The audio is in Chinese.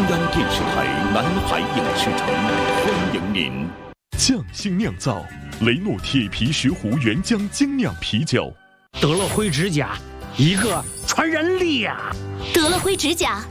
央电视台南海影视城欢迎您。 匠心酿造，雷诺铁皮石斛原浆精酿啤酒。 德乐辉指甲，一个传染力呀！ 德乐辉指甲